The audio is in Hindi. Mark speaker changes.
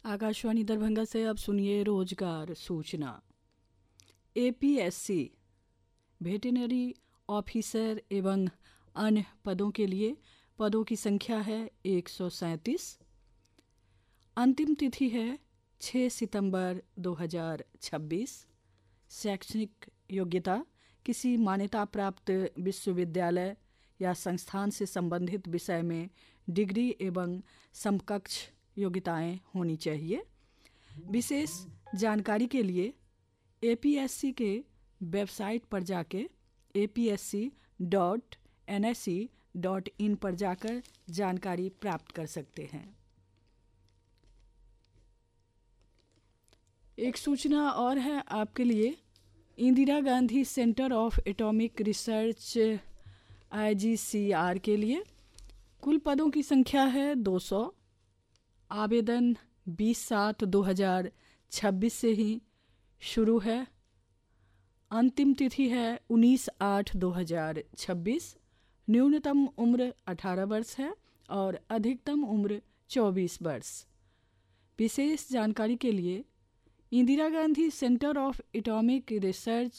Speaker 1: आकाशवाणी दरभंगा से अब सुनिए रोजगार सूचना। एपीएससी वेटरनरी ऑफिसर एवं अन्य पदों के लिए पदों की संख्या है 137। अंतिम तिथि है 6 सितंबर 2026। शैक्षणिक योग्यता किसी मान्यता प्राप्त विश्वविद्यालय या संस्थान से संबंधित विषय में डिग्री एवं समकक्ष योग्यताएं होनी चाहिए। विशेष जानकारी के लिए एपीएससी के वेबसाइट पर जाके apsc.nsc.in पर जाकर जानकारी प्राप्त कर सकते हैं। एक सूचना और है आपके लिए। Indira Gandhi centre of atomic research IGCR के लिए कुल पदों की संख्या है 200। आवेदन 20/7/2026 से ही शुरू है। अंतिम तिथि है 19/8/2026। न्यूनतम उम्र 18 वर्ष है और अधिकतम उम्र 24 वर्ष। विशेष जानकारी के लिए Indira Gandhi centre of atomic research